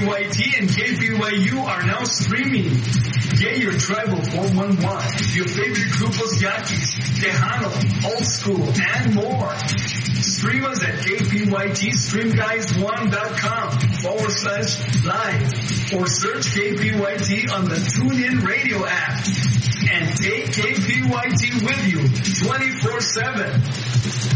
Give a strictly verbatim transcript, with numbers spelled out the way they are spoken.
Y T and K P Y U are now streaming. Get your tribal four one one, your favorite Grupos Yaquis, Tejano, Old School, and more. Stream us at K P Y T stream guys one dot com forward slash live or search K P Y T on the TuneIn Radio app. And take K P Y T with you twenty-four seven.